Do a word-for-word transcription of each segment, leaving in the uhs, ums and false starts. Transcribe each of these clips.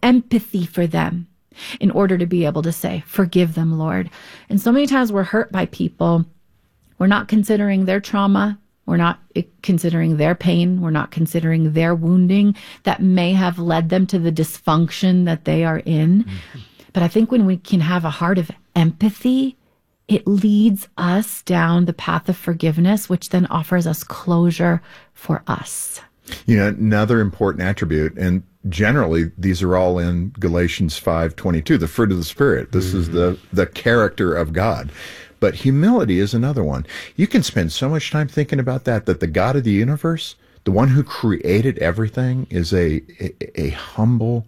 empathy for them in order to be able to say, forgive them, Lord. And so many times we're hurt by people. We're not considering their trauma. We're not considering their pain. We're not considering their wounding that may have led them to the dysfunction that they are in. Mm-hmm. But I think when we can have a heart of empathy, it leads us down the path of forgiveness, which then offers us closure for us. You know, another important attribute, and generally these are all in Galatians five twenty-two, the fruit of the Spirit. This mm-hmm. is the, the character of God. But humility is another one. You can spend so much time thinking about that, that the God of the universe, the one who created everything, is a, a, a humble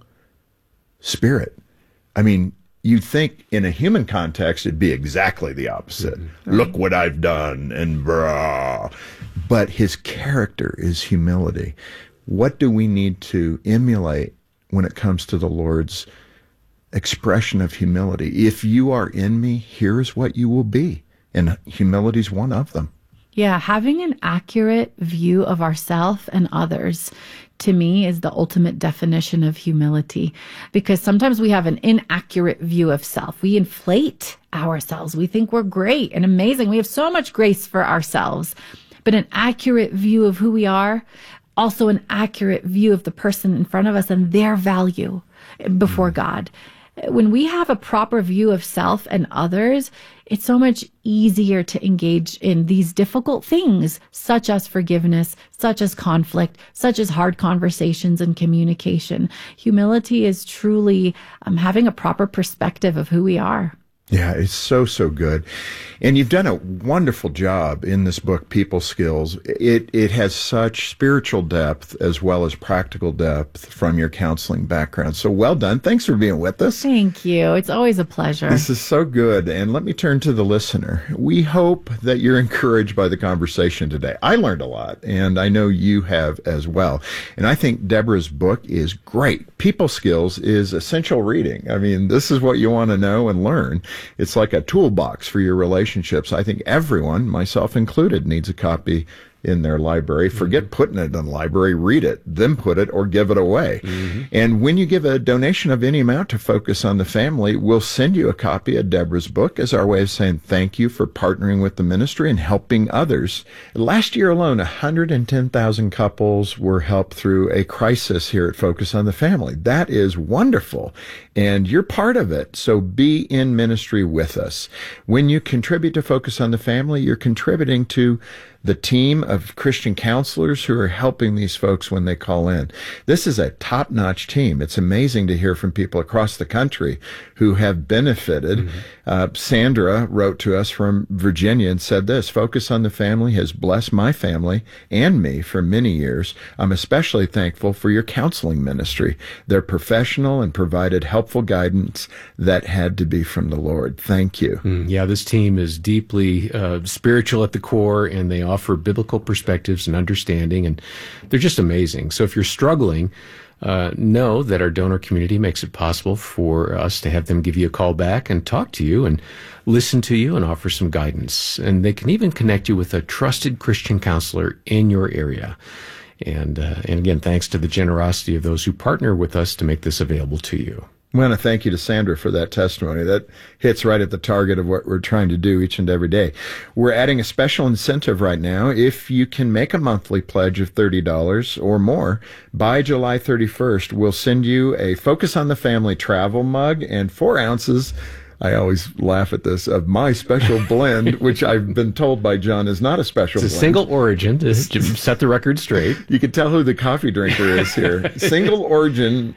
spirit. I mean, you'd think in a human context, it'd be exactly the opposite. Mm-hmm. Look what I've done, and brah. But his character is humility. What do we need to emulate when it comes to the Lord's expression of humility? If you are in me, here's what you will be. And humility is one of them. Yeah, having an accurate view of ourselves and others, to me, is the ultimate definition of humility. Because sometimes we have an inaccurate view of self. We inflate ourselves. We think we're great and amazing. We have so much grace for ourselves. But an accurate view of who we are, also an accurate view of the person in front of us and their value before God. When we have a proper view of self and others, it's so much easier to engage in these difficult things, such as forgiveness, such as conflict, such as hard conversations and communication. Humility is truly um, having a proper perspective of who we are. Yeah, it's so, so good. And you've done a wonderful job in this book, People Skills. It it has such spiritual depth as well as practical depth from your counseling background. So well done. Thanks for being with us. Thank you. It's always a pleasure. This is so good. And let me turn to the listener. We hope that you're encouraged by the conversation today. I learned a lot, and I know you have as well. And I think Deborah's book is great. People Skills is essential reading. I mean, this is what you want to know and learn. It's like a toolbox for your relationships. I think everyone, myself included, needs a copy in their library. Forget mm-hmm. putting it in the library, read it, then put it or give it away. Mm-hmm. And when you give a donation of any amount to Focus on the Family, we'll send you a copy of Deborah's book as our way of saying thank you for partnering with the ministry and helping others. Last year alone, one hundred ten thousand couples were helped through a crisis here at Focus on the Family. That is wonderful. And you're part of it. So be in ministry with us. When you contribute to Focus on the Family, you're contributing to the team of Christian counselors who are helping these folks when they call in. This is a top-notch team. It's amazing to hear from people across the country who have benefited. Mm-hmm. Uh, Sandra wrote to us from Virginia and said this: Focus on the Family has blessed my family and me for many years. I'm especially thankful for your counseling ministry. They're professional and provided helpful guidance that had to be from the Lord. Thank you. Mm, yeah, this team is deeply uh, spiritual at the core, and they offer biblical perspectives and understanding, and they're just amazing. So if you're struggling, uh, know that our donor community makes it possible for us to have them give you a call back and talk to you and listen to you and offer some guidance. And they can even connect you with a trusted Christian counselor in your area. And, uh, and again, thanks to the generosity of those who partner with us to make this available to you. I want to thank you to Sandra for that testimony. That hits right at the target of what we're trying to do each and every day. We're adding a special incentive right now. If you can make a monthly pledge of thirty dollars or more, by July thirty-first, we'll send you a Focus on the Family travel mug and four ounces, I always laugh at this, of my special blend, which I've been told by John is not a special it's blend. It's a single origin, to set the record straight. You can tell who the coffee drinker is here. Single origin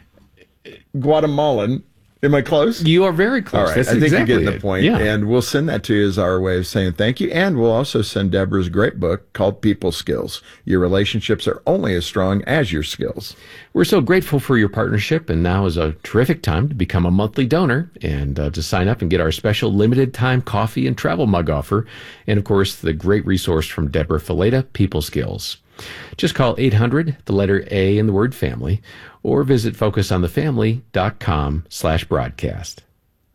Guatemalan. Am I close? You are very close. All right. That's I think exactly you're getting it. the point. Yeah. And we'll send that to you as our way of saying thank you. And we'll also send Deborah's great book called People Skills. Your relationships are only as strong as your skills. We're so grateful for your partnership, and now is a terrific time to become a monthly donor and uh, to sign up and get our special limited time coffee and travel mug offer. And of course, the great resource from Deborah Fileta, People Skills. Just call eight hundred, the letter A in the word family, or visit focusonthefamily.com slash broadcast.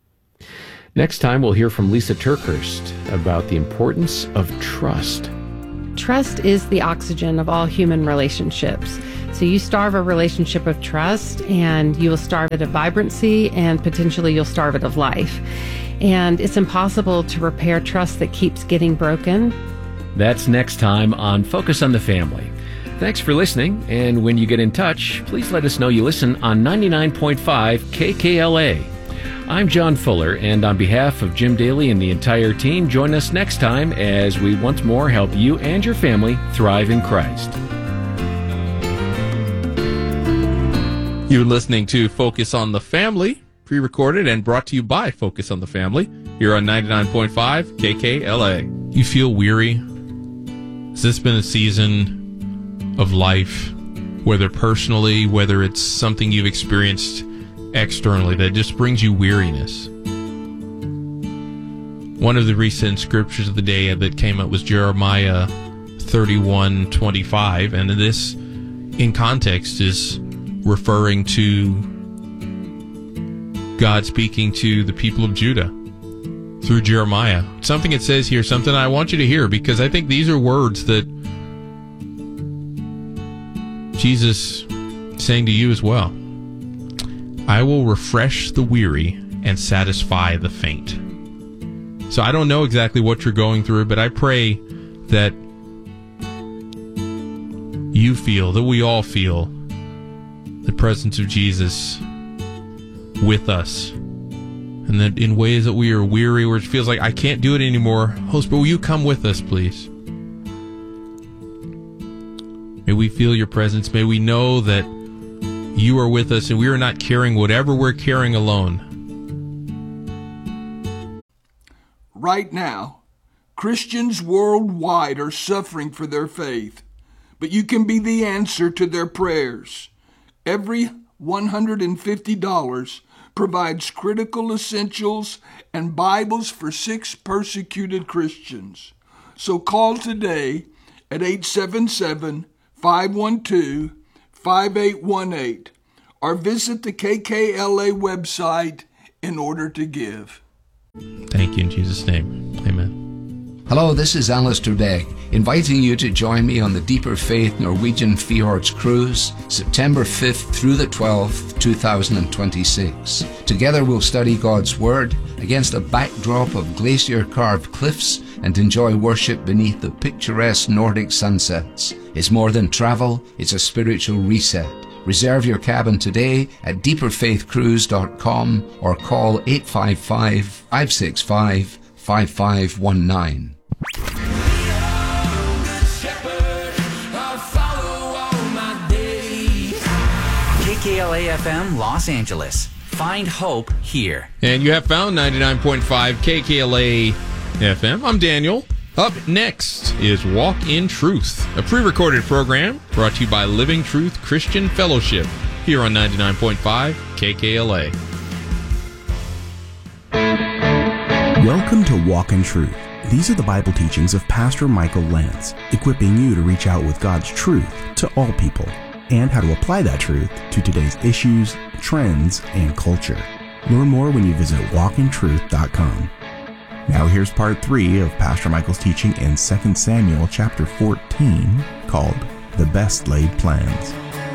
Next time, we'll hear from Lisa Turkhurst about the importance of trust. Trust is the oxygen of all human relationships. So you starve a relationship of trust, and you will starve it of vibrancy, and potentially you'll starve it of life. And it's impossible to repair trust that keeps getting broken. That's next time on Focus on the Family. Thanks for listening, and when you get in touch, please let us know you listen on ninety-nine point five K K L A. I'm John Fuller, and on behalf of Jim Daly and the entire team, join us next time as we once more help you and your family thrive in Christ. You're listening to Focus on the Family, pre-recorded and brought to you by Focus on the Family, here on ninety-nine point five K K L A. You feel weary? Has this been a season of life, whether personally, whether it's something you've experienced externally, that just brings you weariness? One of the recent scriptures of the day that came up was Jeremiah thirty-one twenty-five, and this, in context, is referring to God speaking to the people of Judah through Jeremiah. Something it says here, something I want you to hear, because I think these are words that Jesus is saying to you as well. I will refresh the weary and satisfy the faint. So I don't know exactly what you're going through, but I pray that you feel, that we all feel, the presence of Jesus with us. And that in ways that we are weary, where it feels like I can't do it anymore, Holy Spirit, will you come with us, please? May we feel your presence. May we know that you are with us, and we are not carrying whatever we're carrying alone. Right now, Christians worldwide are suffering for their faith, but you can be the answer to their prayers. Every one hundred fifty dollars provides critical essentials and Bibles for six persecuted Christians. So call today at eight seven seven, five one two, five eight one eight or visit the K K L A website in order to give. Thank you in Jesus' name. Amen. Hello, this is Alistair Begg, inviting you to join me on the Deeper Faith Norwegian Fjords Cruise, September fifth through the twelfth, two thousand twenty-six. Together we'll study God's Word against a backdrop of glacier-carved cliffs and enjoy worship beneath the picturesque Nordic sunsets. It's more than travel, it's a spiritual reset. Reserve your cabin today at deeper faith cruise dot com or call eight five five, five six five, five five one nine. K K L A F M Los Angeles. Find hope here. And you have found ninety-nine point five K K L A F M. I'm Daniel. Up next is Walk in Truth, a pre-recorded program brought to you by Living Truth Christian Fellowship here on ninety-nine point five K K L A. Welcome to Walk in Truth. These are the Bible teachings of Pastor Michael Lentz, equipping you to reach out with God's truth to all people and how to apply that truth to today's issues, trends, and culture. Learn more when you visit walk in truth dot com. Now here's part three of Pastor Michael's teaching in Second Samuel chapter fourteen, called The Best Laid Plans.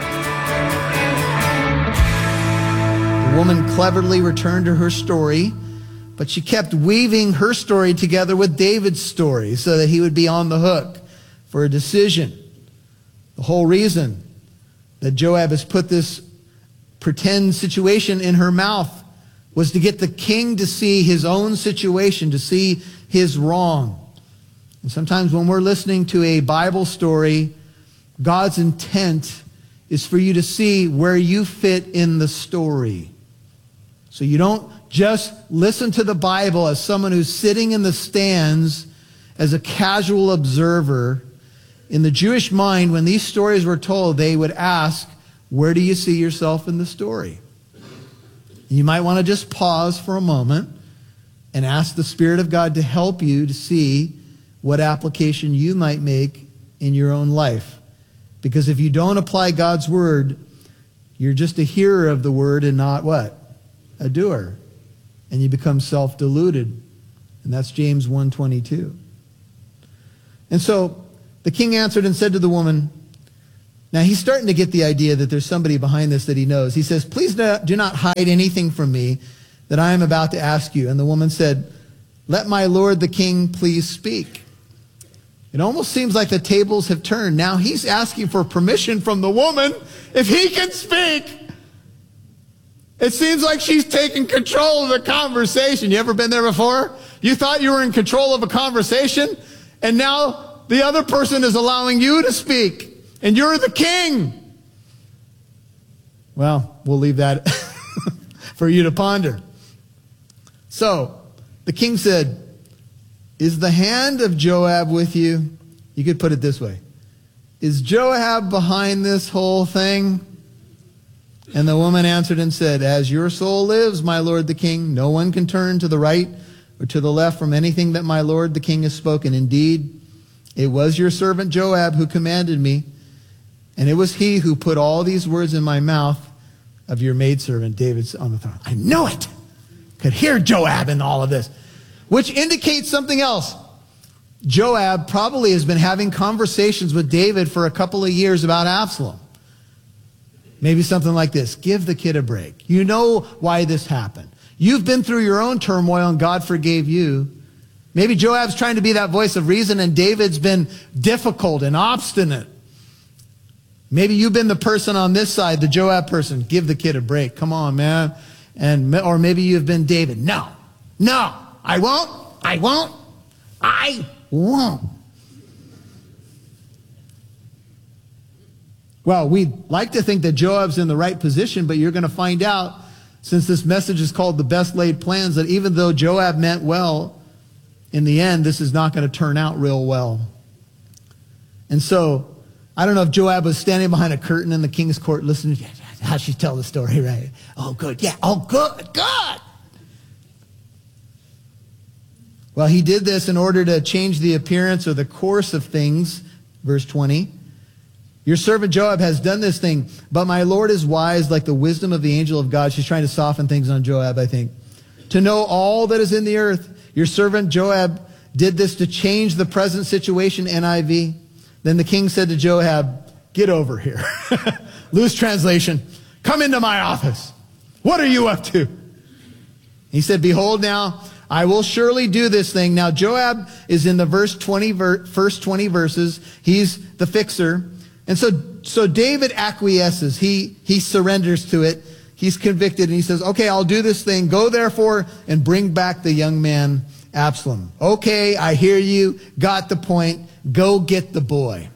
The woman cleverly returned to her story, but she kept weaving her story together with David's story so that he would be on the hook for a decision. The whole reason that Joab has put this pretend situation in her mouth was to get the king to see his own situation, to see his wrong. And sometimes when we're listening to a Bible story, God's intent is for you to see where you fit in the story. So you don't just listen to the Bible as someone who's sitting in the stands as a casual observer. In the Jewish mind, when these stories were told, they would ask, where do you see yourself in the story? You might want to just pause for a moment and ask the Spirit of God to help you to see what application you might make in your own life. Because if you don't apply God's word, you're just a hearer of the word and not what? A doer. And you become self-deluded. And that's James one twenty-two. And so the king answered and said to the woman, Now he's starting to get the idea that there's somebody behind this that he knows. He says, please do not hide anything from me that I am about to ask you. And the woman said, let my lord the king please speak. It almost seems like the tables have turned. Now he's asking for permission from the woman if he can speak. It seems like she's taking control of the conversation. You ever been there before? You thought you were in control of a conversation, and now the other person is allowing you to speak, and you're the king. Well, we'll leave that for you to ponder. So, the king said, is the hand of Joab with you? You could put it this way. Is Joab behind this whole thing? And the woman answered and said, as your soul lives, my lord the king, no one can turn to the right or to the left from anything that my lord the king has spoken. Indeed, it was your servant Joab who commanded me, and it was he who put all these words in my mouth of your maidservant David's on the throne. I know it. Could hear Joab in all of this, which indicates something else. Joab probably has been having conversations with David for a couple of years about Absalom. Maybe something like this. Give the kid a break. You know why this happened. You've been through your own turmoil and God forgave you. Maybe Joab's trying to be that voice of reason and David's been difficult and obstinate. Maybe you've been the person on this side, the Joab person. Give the kid a break. Come on, man. And, or maybe you've been David. No, no, I won't. I won't. I won't. Well, we'd like to think that Joab's in the right position, but you're going to find out, since this message is called the best laid plans, that even though Joab meant well, in the end, this is not going to turn out real well. And so, I don't know if Joab was standing behind a curtain in the king's court listening to how she tell the story, right? Oh, good. Yeah. Oh, good. Good. Well, he did this in order to change the appearance or the course of things. Verse twenty. Your servant Joab has done this thing, but my Lord is wise like the wisdom of the angel of God. She's trying to soften things on Joab, I think. To know all that is in the earth. Your servant Joab did this to change the present situation, N I V. Then the king said to Joab, get over here. Loose translation. Come into my office. What are you up to? He said, behold now, I will surely do this thing. Now Joab is in the verse twenty, first twenty verses. He's the fixer. And so, so David acquiesces. He, he surrenders to it. He's convicted and he says, okay, I'll do this thing. Go therefore and bring back the young man Absalom. Okay, I hear you. Got the point. Go get the boy.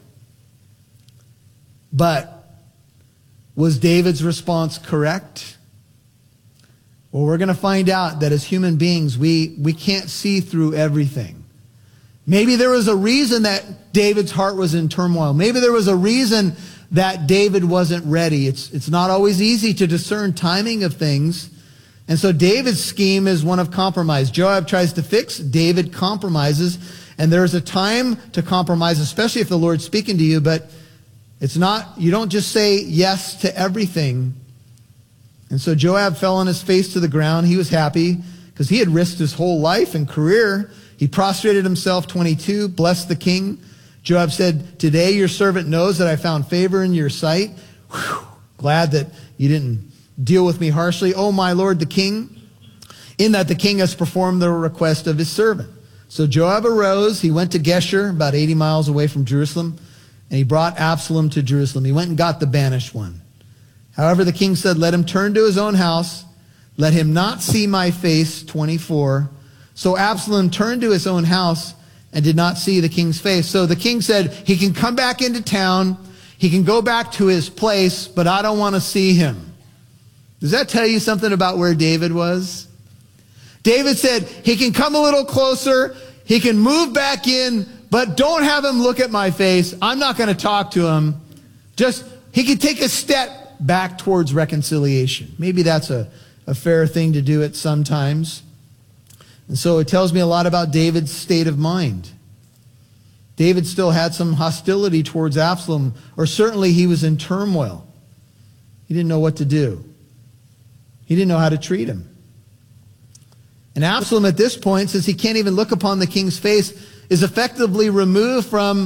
But was David's response correct? Well, we're going to find out that as human beings, we, we can't see through everything. Maybe there was a reason that David's heart was in turmoil. Maybe there was a reason that David wasn't ready. It's, it's not always easy to discern timing of things. And so David's scheme is one of compromise. Joab tries to fix, David compromises. And there's a time to compromise, especially if the Lord's speaking to you, but it's not, you don't just say yes to everything. And so Joab fell on his face to the ground. He was happy because he had risked his whole life and career. He prostrated himself, twenty-two, blessed the king. Joab said, today your servant knows that I found favor in your sight. Whew, glad that you didn't deal with me harshly. Oh, my lord the king, in that the king has performed the request of his servant. So Joab arose. He went to Geshur, about eighty miles away from Jerusalem, and he brought Absalom to Jerusalem. He went and got the banished one. However, the king said, let him turn to his own house. Let him not see my face, twenty-four. So Absalom turned to his own house and did not see the king's face. So the king said, he can come back into town. He can go back to his place, but I don't want to see him. Does that tell you something about where David was? David said, he can come a little closer. He can move back in, but don't have him look at my face. I'm not going to talk to him. Just, he can take a step back towards reconciliation. Maybe that's a, a fair thing to do at some times. And so it tells me a lot about David's state of mind. David still had some hostility towards Absalom, or certainly he was in turmoil. He didn't know what to do. He didn't know how to treat him. And Absalom at this point, since he can't even look upon the king's face, is effectively removed from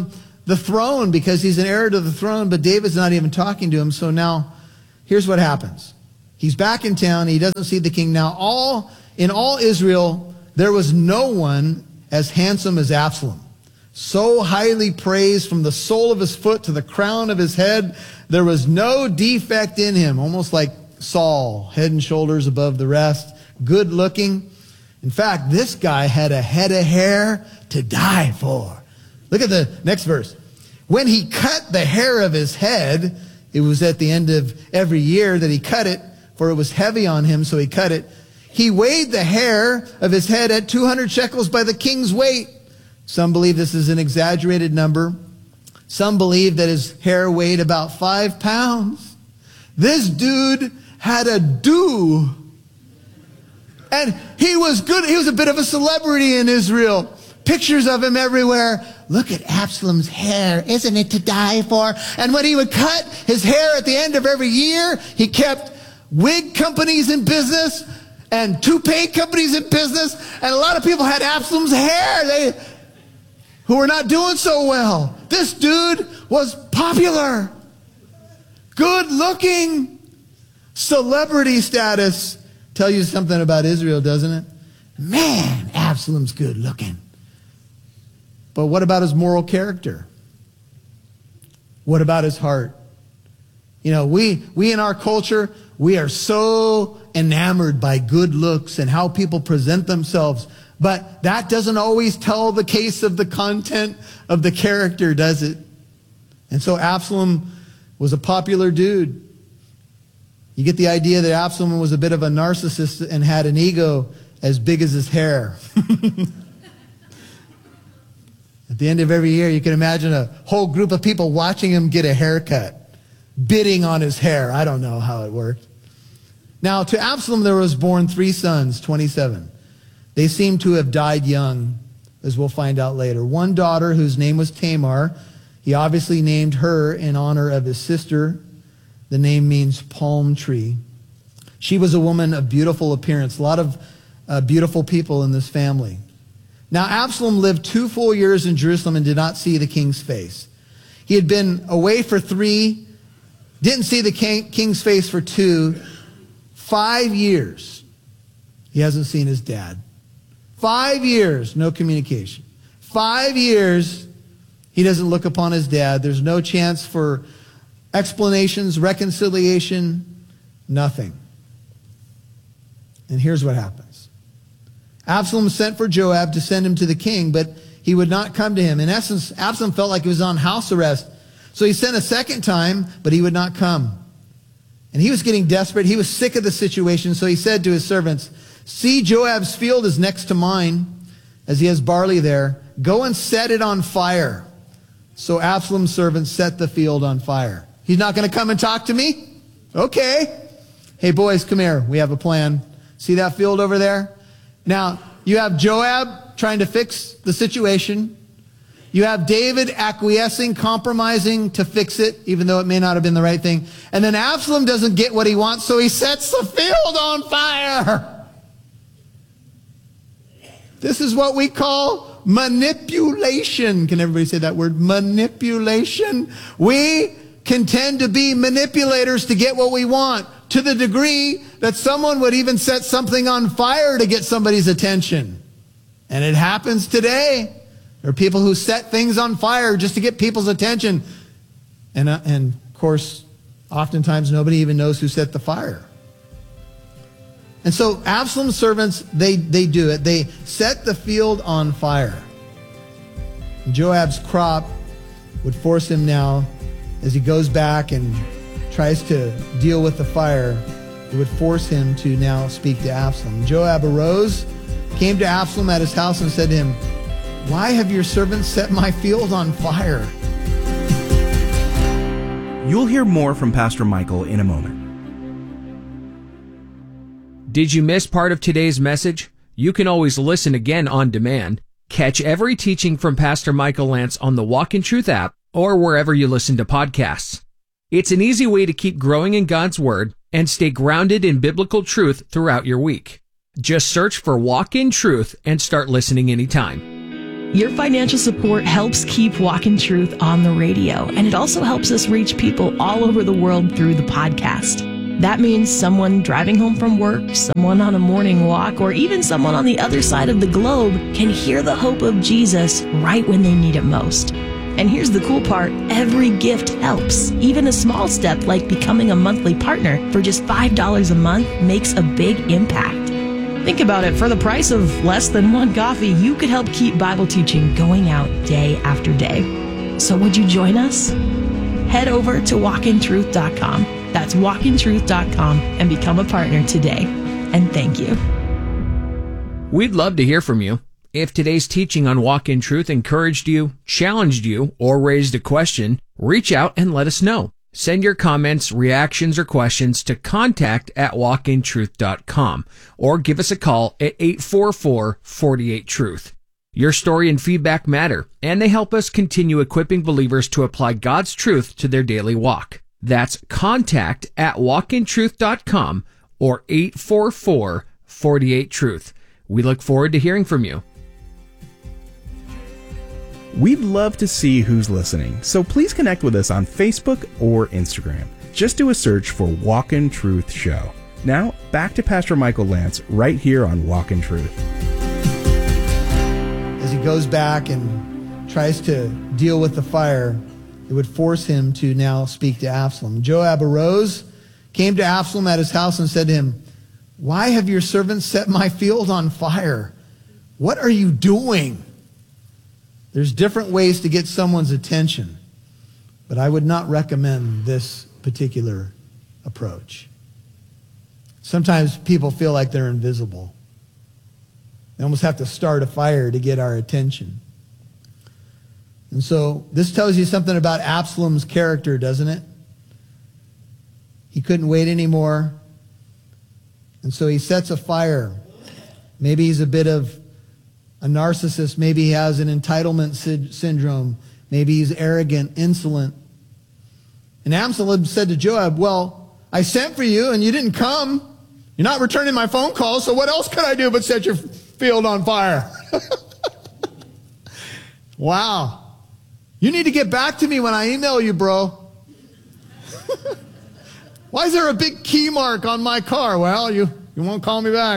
the throne because he's an heir to the throne, but David's not even talking to him. So now here's what happens. He's back in town. He doesn't see the king. Now all in all Israel, there was no one as handsome as Absalom. So highly praised from the sole of his foot to the crown of his head. There was no defect in him, almost like Saul, head and shoulders above the rest, good looking. In fact, this guy had a head of hair to die for. Look at the next verse. When he cut the hair of his head, it was at the end of every year that he cut it, for it was heavy on him, so he cut it. He weighed the hair of his head at two hundred shekels by the king's weight. Some believe this is an exaggerated number. Some believe that his hair weighed about five pounds. This dude had a do. And he was good. He was a bit of a celebrity in Israel. Pictures of him everywhere. Look at Absalom's hair. Isn't it to die for? And when he would cut his hair at the end of every year, he kept wig companies in business and toupee companies in business. And a lot of people had Absalom's hair. They, who were not doing so well. This dude was popular. Good looking. Celebrity status. Tell you something about Israel, doesn't it? Man, Absalom's good looking. But what about his moral character? What about his heart? You know, we, we in our culture, we are so enamored by good looks and how people present themselves. But that doesn't always tell the case of the content of the character, does it? And so Absalom was a popular dude. You get the idea that Absalom was a bit of a narcissist and had an ego as big as his hair. At the end of every year, you can imagine a whole group of people watching him get a haircut, bidding on his hair. I don't know how it worked. Now, to Absalom there was born three sons, twenty-seven. They seem to have died young, as we'll find out later. One daughter whose name was Tamar. He obviously named her in honor of his sister. The name means palm tree. She was a woman of beautiful appearance. A lot of uh, beautiful people in this family. Now, Absalom lived two full years in Jerusalem and did not see the king's face. He had been away for three, didn't see the king, king's face for two, five years. He hasn't seen his dad. Five years, no communication. Five years, he doesn't look upon his dad. There's no chance for explanations, reconciliation, nothing. And here's what happens. Absalom sent for Joab to send him to the king, but he would not come to him. In essence, Absalom felt like he was on house arrest. So he sent a second time, but he would not come. And he was getting desperate. He was sick of the situation. So he said to his servants, "See, Joab's field is next to mine, as he has barley there. Go and set it on fire." So Absalom's servants set the field on fire. He's not going to come and talk to me? Okay. Hey, boys, come here. We have a plan. See that field over there? Now, you have Joab trying to fix the situation. You have David acquiescing, compromising to fix it, even though it may not have been the right thing. And then Absalom doesn't get what he wants, so he sets the field on fire. This is what we call manipulation. Can everybody say that word? Manipulation. We can tend to be manipulators to get what we want, to the degree that someone would even set something on fire to get somebody's attention. And it happens today. There are people who set things on fire just to get people's attention. And, uh, and of course, oftentimes nobody even knows who set the fire. And so Absalom's servants, they, they do it. They set the field on fire. And Joab's crop would force him now, as he goes back and tries to deal with the fire, it would force him to now speak to Absalom. Joab arose, came to Absalom at his house and said to him, "Why have your servants set my field on fire?" You'll hear more from Pastor Michael in a moment. Did you miss part of today's message? You can always listen again on demand. Catch every teaching from Pastor Michael Lance on the Walk in Truth app or wherever you listen to podcasts. It's an easy way to keep growing in God's Word and stay grounded in biblical truth throughout your week. Just search for Walk in Truth and start listening anytime. Your financial support helps keep Walking Truth on the radio, and it also helps us reach people all over the world through the podcast. That means someone driving home from work, someone on a morning walk, or even someone on the other side of the globe can hear the hope of Jesus right when they need it most. And here's the cool part, every gift helps. Even a small step like becoming a monthly partner for just five dollars a month makes a big impact. Think about it, for the price of less than one coffee, you could help keep Bible teaching going out day after day. So would you join us? Head over to walk in truth dot com. That's walk in truth dot com and become a partner today. And thank you. We'd love to hear from you. If today's teaching on Walk in Truth encouraged you, challenged you, or raised a question, reach out and let us know. Send your comments, reactions, or questions to contact at walk in truth dot com or give us a call at eight four four, four eight, truth. Your story and feedback matter, and they help us continue equipping believers to apply God's truth to their daily walk. That's contact at walk in truth dot com or eight four four, four eight, truth. We look forward to hearing from you. We'd love to see who's listening, so please connect with us on Facebook or Instagram. Just do a search for Walk in Truth Show. Now, back to Pastor Michael Lantz right here on Walk in Truth. As he goes back and tries to deal with the fire, it would force him to now speak to Absalom. Joab arose, came to Absalom at his house and said to him, "Why have your servants set my field on fire? What are you doing?" There's different ways to get someone's attention, but I would not recommend this particular approach. Sometimes people feel like they're invisible. They almost have to start a fire to get our attention. And so this tells you something about Absalom's character, doesn't it? He couldn't wait anymore, and so he sets a fire. Maybe he's a bit of a narcissist. Maybe he has an entitlement sy- syndrome. Maybe he's arrogant, insolent. And Absalom said to Joab, "Well, I sent for you and you didn't come. You're not returning my phone calls, so what else could I do but set your field on fire?" Wow. You need to get back to me when I email you, bro. Why is there a big key mark on my car? Well, you, you won't call me back.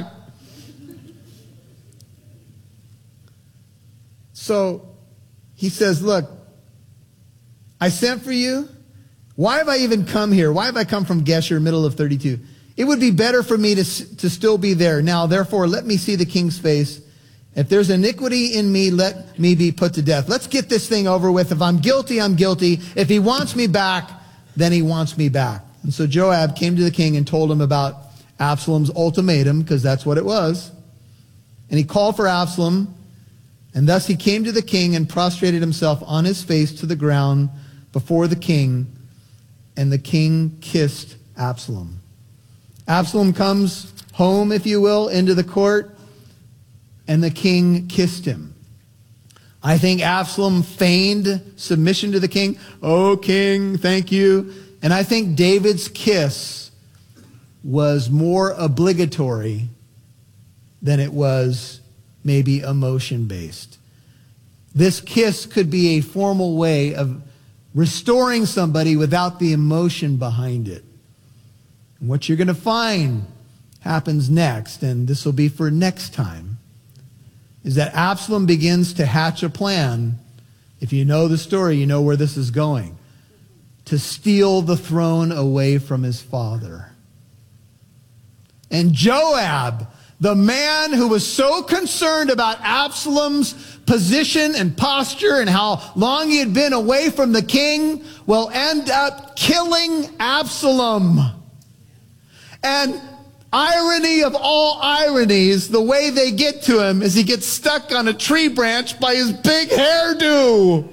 So he says, "Look, I sent for you. Why have I even come here? Why have I come from Geshur, middle of thirty-two? It would be better for me to, to still be there. Now, therefore, let me see the king's face. If there's iniquity in me, let me be put to death. Let's get this thing over with. If I'm guilty, I'm guilty. If he wants me back, then he wants me back." And so Joab came to the king and told him about Absalom's ultimatum, because that's what it was. And he called for Absalom. And thus he came to the king and prostrated himself on his face to the ground before the king. And the king kissed Absalom. Absalom comes home, if you will, into the court. And the king kissed him. I think Absalom feigned submission to the king. "Oh, king, thank you." And I think David's kiss was more obligatory than it was maybe emotion-based. This kiss could be a formal way of restoring somebody without the emotion behind it. And what you're going to find happens next, and this will be for next time, is that Absalom begins to hatch a plan. If you know the story, you know where this is going. To steal the throne away from his father. And Joab, the man who was so concerned about Absalom's position and posture and how long he had been away from the king, will end up killing Absalom. And irony of all ironies, the way they get to him is he gets stuck on a tree branch by his big hairdo.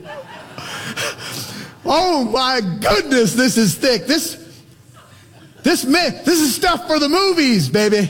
Oh my goodness, this is thick. This, this, this is stuff for the movies, baby.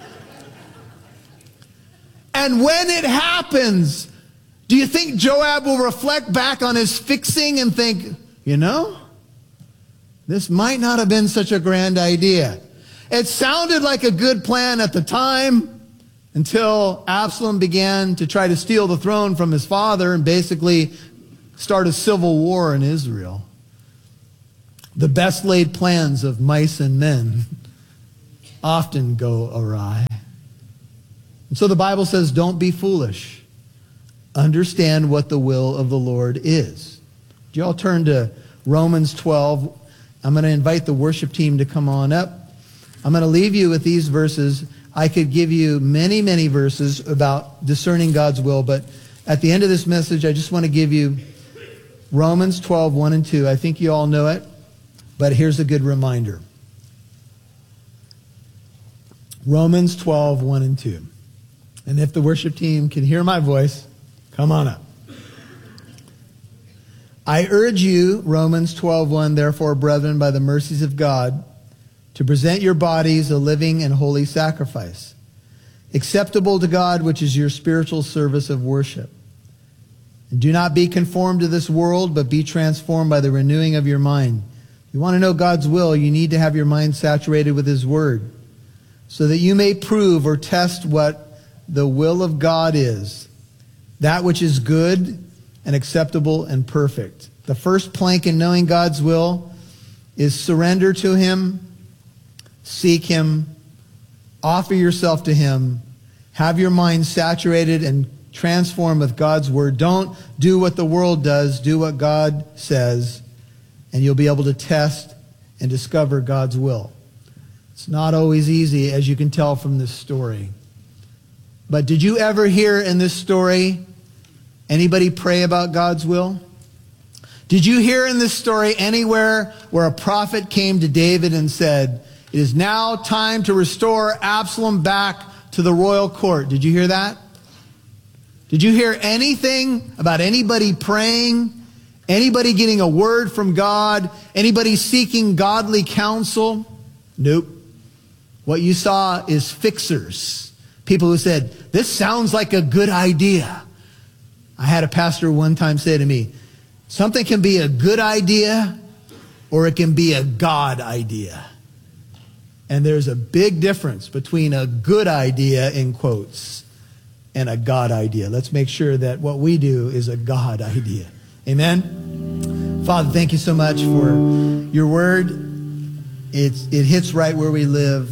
And when it happens, do you think Joab will reflect back on his fixing and think, you know, this might not have been such a grand idea. It sounded like a good plan at the time, until Absalom began to try to steal the throne from his father and basically start a civil war in Israel. The best laid plans of mice and men often go awry. And so the Bible says, don't be foolish. Understand what the will of the Lord is. Do you all turn to Romans twelve? I'm going to invite the worship team to come on up. I'm going to leave you with these verses. I could give you many, many verses about discerning God's will, but at the end of this message, I just want to give you Romans twelve, one and two. I think you all know it, but here's a good reminder. Romans twelve, one and two. And if the worship team can hear my voice, come on up. I urge you, Romans twelve, one, therefore, brethren, by the mercies of God, to present your bodies a living and holy sacrifice, acceptable to God, which is your spiritual service of worship. And do not be conformed to this world, but be transformed by the renewing of your mind. If you want to know God's will, you need to have your mind saturated with His Word, so that you may prove or test what the will of God is, that which is good and acceptable and perfect. The first plank in knowing God's will is surrender to Him, seek Him, offer yourself to Him, have your mind saturated and transformed with God's Word. Don't do what the world does, do what God says, and you'll be able to test and discover God's will. It's not always easy, as you can tell from this story. But did you ever hear in this story anybody pray about God's will? Did you hear in this story anywhere where a prophet came to David and said, it is now time to restore Absalom back to the royal court? Did you hear that? Did you hear anything about anybody praying, anybody getting a word from God, anybody seeking godly counsel? Nope. What you saw is fixers. People who said, this sounds like a good idea. I had a pastor one time say to me, something can be a good idea or it can be a God idea. And there's a big difference between a good idea, in quotes, and a God idea. Let's make sure that what we do is a God idea. Amen? Father, thank you so much for your word. It's, it hits right where we live.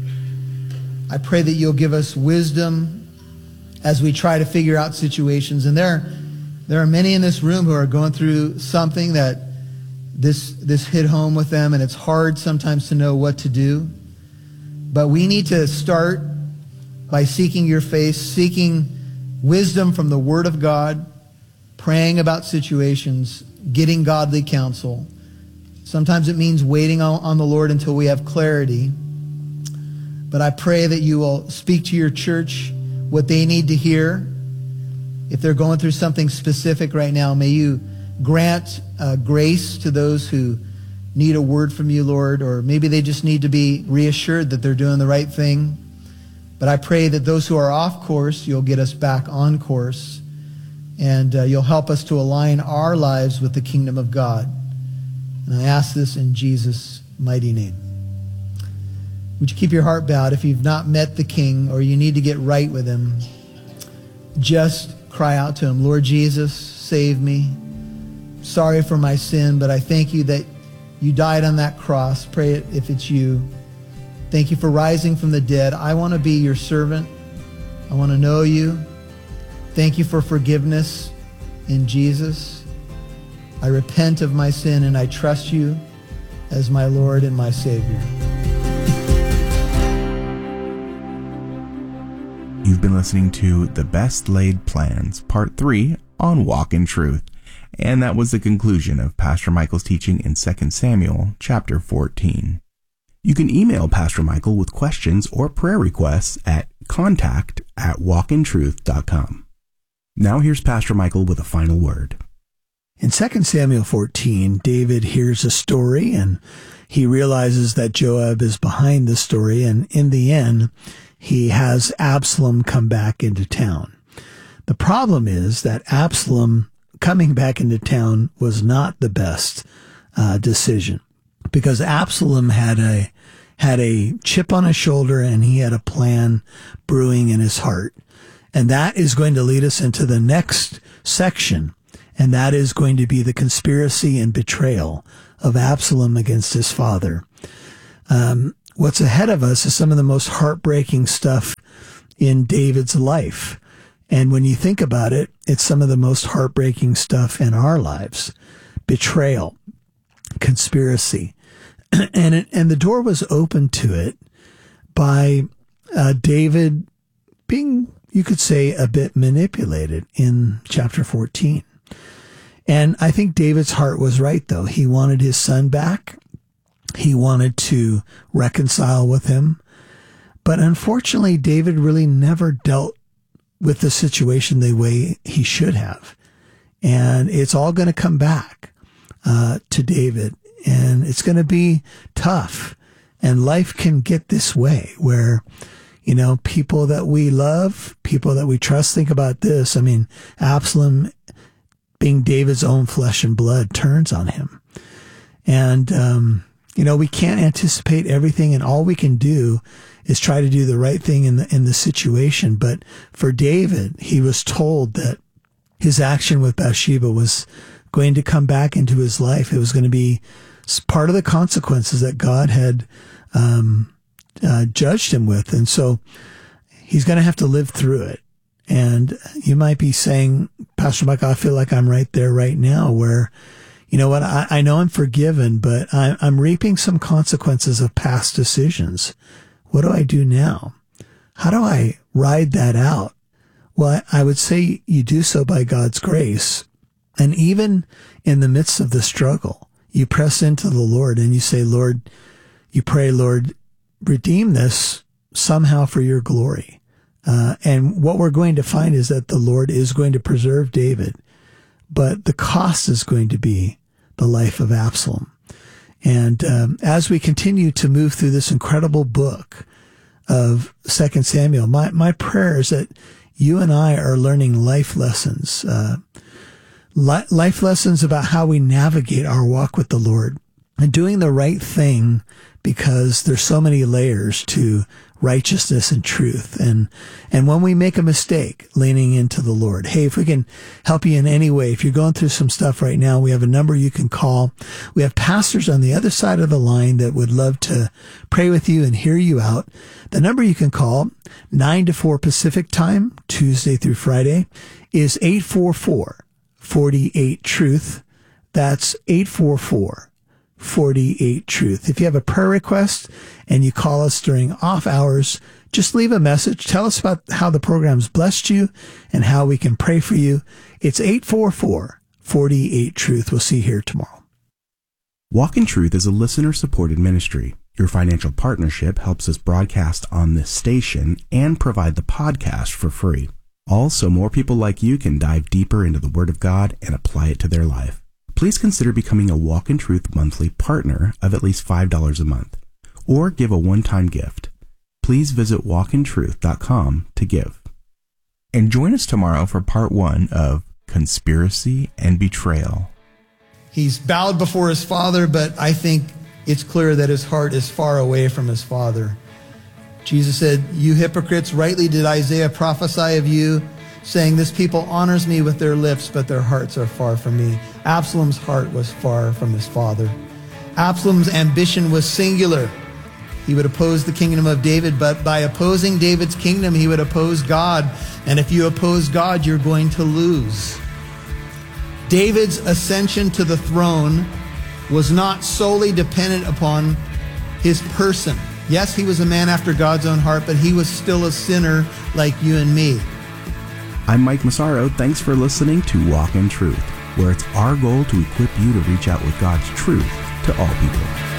I pray that you'll give us wisdom as we try to figure out situations. And there, there are many in this room who are going through something that this, this hit home with them, and it's hard sometimes to know what to do. But we need to start by seeking your face, seeking wisdom from the Word of God, praying about situations, getting godly counsel. Sometimes it means waiting on, on the Lord until we have clarity. But I pray that you will speak to your church what they need to hear. If they're going through something specific right now, may you grant uh, grace to those who need a word from you, Lord, or maybe they just need to be reassured that they're doing the right thing. But I pray that those who are off course, you'll get us back on course, and uh, you'll help us to align our lives with the kingdom of God. And I ask this in Jesus' mighty name. Would you keep your heart bowed? If you've not met the King or you need to get right with Him, just cry out to Him. Lord Jesus, save me. Sorry for my sin, but I thank you that you died on that cross. Pray it if it's you. Thank you for rising from the dead. I want to be your servant. I want to know you. Thank you for forgiveness in Jesus. I repent of my sin and I trust you as my Lord and my Savior. You've been listening to The Best Laid Plans, Part three on Walk in Truth. And that was the conclusion of Pastor Michael's teaching in Second Samuel chapter fourteen. You can email Pastor Michael with questions or prayer requests at contact at walk in truth dot com. Now here's Pastor Michael with a final word. In Second Samuel fourteen, David hears a story and he realizes that Joab is behind the story, and in the end, he has Absalom come back into town. The problem is that Absalom coming back into town was not the best uh, decision, because Absalom had a had a chip on his shoulder and he had a plan brewing in his heart. And that is going to lead us into the next section. And that is going to be the conspiracy and betrayal of Absalom against his father. Um, what's ahead of us is some of the most heartbreaking stuff in David's life. And when you think about it, it's some of the most heartbreaking stuff in our lives. Betrayal, conspiracy. And it, and the door was opened to it by uh, David being, you could say, a bit manipulated in chapter fourteen. And I think David's heart was right, though. He wanted his son back. He wanted to reconcile with him. But unfortunately, David really never dealt with the situation the way he should have. And it's all going to come back uh, to David. And it's going to be tough. And life can get this way where, you know, people that we love, people that we trust, think about this. I mean, Absalom, being David's own flesh and blood, turns on him. And, um, you know, we can't anticipate everything, and all we can do is try to do the right thing in the, in the situation. But for David, he was told that his action with Bathsheba was going to come back into his life. It was going to be part of the consequences that God had, um, uh, judged him with. And so he's going to have to live through it. And you might be saying, Pastor Mike, I feel like I'm right there right now where, you know what, I, I know I'm forgiven, but I, I'm reaping some consequences of past decisions. What do I do now? How do I ride that out? Well, I would say you do so by God's grace. And even in the midst of the struggle, you press into the Lord and you say, Lord, you pray, Lord, redeem this somehow for your glory. Uh, and what we're going to find is that the Lord is going to preserve David, but the cost is going to be the life of Absalom. And um, as we continue to move through this incredible book of Second Samuel, my, my prayer is that you and I are learning life lessons, uh, li- life lessons about how we navigate our walk with the Lord and doing the right thing, because there's so many layers to righteousness and truth. And, and when we make a mistake, leaning into the Lord. Hey, if we can help you in any way, if you're going through some stuff right now, we have a number you can call. We have pastors on the other side of the line that would love to pray with you and hear you out. The number you can call, nine to four Pacific time, Tuesday through Friday, is eight four four, four eight, truth. That's eight four four, four eight, truth. If you have a prayer request and you call us during off hours, just leave a message. Tell us about how the program's blessed you and how we can pray for you. It's eight four four, four eight, truth. We'll see you here tomorrow. Walk in Truth is a listener-supported ministry. Your financial partnership helps us broadcast on this station and provide the podcast for free. Also, more people like you can dive deeper into the Word of God and apply it to their life. Please consider becoming a Walk in Truth monthly partner of at least five dollars a month, or give a one-time gift. Please visit walk in truth dot com to give. And join us tomorrow for part one of Conspiracy and Betrayal. He's bowed before his father, but I think it's clear that his heart is far away from his father. Jesus said, "You hypocrites, rightly did Isaiah prophesy of you, saying, this people honors me with their lips, but their hearts are far from me." Absalom's heart was far from his father. Absalom's ambition was singular. He would oppose the kingdom of David, but by opposing David's kingdom, he would oppose God. And if you oppose God, you're going to lose. David's ascension to the throne was not solely dependent upon his person. Yes, he was a man after God's own heart, but he was still a sinner like you and me. I'm Mike Massaro. Thanks for listening to Walk in Truth, where it's our goal to equip you to reach out with God's truth to all people.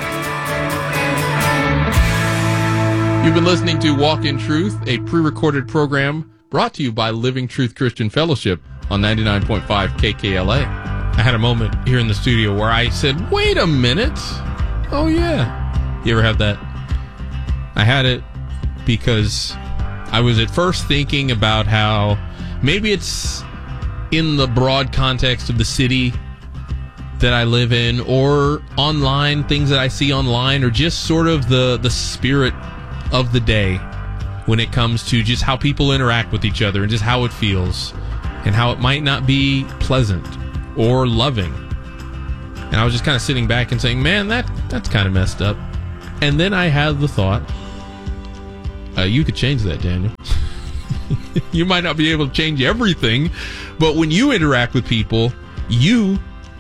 You've been listening to Walk in Truth, a pre-recorded program brought to you by Living Truth Christian Fellowship on ninety-nine point five K K L A. I had a moment here in the studio where I said, wait a minute. Oh, yeah. You ever have that? I had it because I was at first thinking about how maybe it's in the broad context of the city that I live in, or online, things that I see online, or just sort of the, the spirit of the day when it comes to just how people interact with each other and just how it feels and how it might not be pleasant or loving. And I was just kind of sitting back and saying, man, that that's kind of messed up. And then I had the thought, uh, you could change that, Daniel. You might not be able to change everything, but when you interact with people, you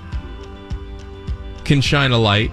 can shine a light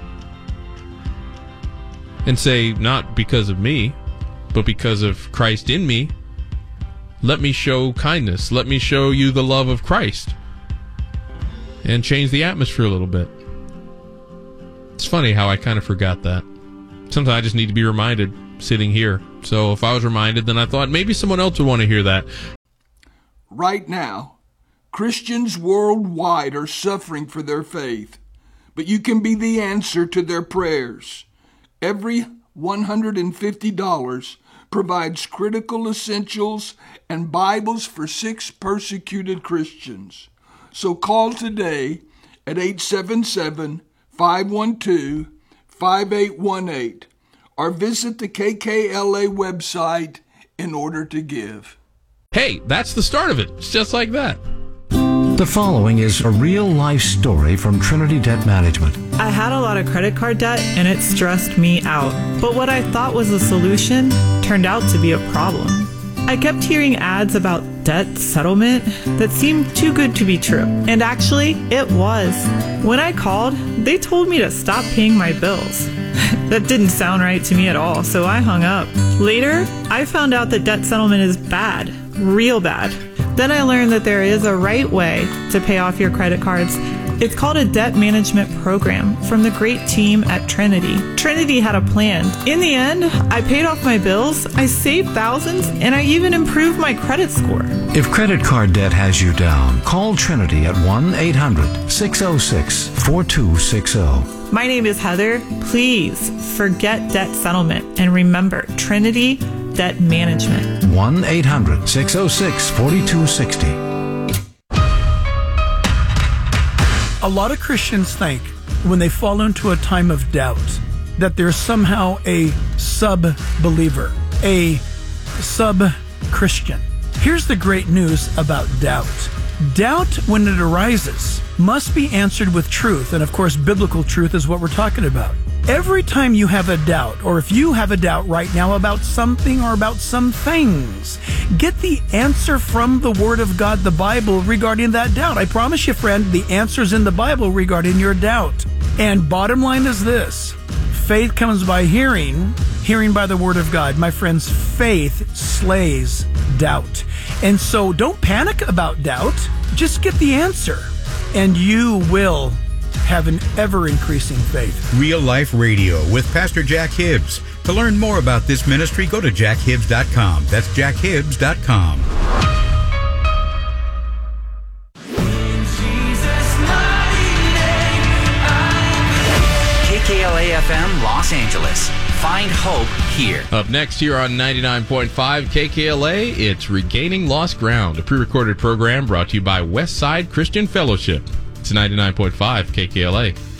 and say, not because of me, but because of Christ in me, let me show kindness. Let me show you the love of Christ and change the atmosphere a little bit. It's funny how I kind of forgot that. Sometimes I just need to be reminded sitting here. So if I was reminded, then I thought maybe someone else would want to hear that. Right now, Christians worldwide are suffering for their faith, but you can be the answer to their prayers. Every one hundred fifty dollars provides critical essentials and Bibles for six persecuted Christians. So call today at eight seven seven, five one two, five eight one eight or visit the K K L A website in order to give. Hey, that's the start of it. It's just like that. The following is a real-life story from Trinity Debt Management. I had a lot of credit card debt and it stressed me out. But what I thought was a solution turned out to be a problem. I kept hearing ads about debt settlement that seemed too good to be true. And actually, it was. When I called, they told me to stop paying my bills. That didn't sound right to me at all, so I hung up. Later, I found out that debt settlement is bad, real bad. Then I learned that there is a right way to pay off your credit cards. It's called a debt management program from the great team at Trinity. Trinity had a plan. In the end, I paid off my bills, I saved thousands, and I even improved my credit score. If credit card debt has you down, call Trinity at one eight hundred, six oh six, four two six oh. My name is Heather. Please forget debt settlement and remember Trinity Debt Management. one eight hundred, six oh six, four two six oh. A lot of Christians think when they fall into a time of doubt that they're somehow a sub-believer, a sub-Christian. Here's the great news about doubt. Doubt, when it arises, must be answered with truth. And of course, biblical truth is what we're talking about. Every time you have a doubt, or if you have a doubt right now about something or about some things, get the answer from the Word of God, the Bible, regarding that doubt. I promise you, friend, the answer's in the Bible regarding your doubt. And bottom line is this: faith comes by hearing, hearing by the Word of God. My friends, faith slays doubt. And so don't panic about doubt. Just get the answer, and you will have an ever-increasing faith. Real Life Radio with Pastor Jack Hibbs. To learn more about this ministry, go to jack hibbs dot com. That's jack hibbs dot com. K K L A F M Los Angeles. Find hope here. Up next here on ninety-nine point five K K L A, it's Regaining Lost Ground, a pre-recorded program brought to you by Westside Christian Fellowship. It's ninety-nine point five K K L A.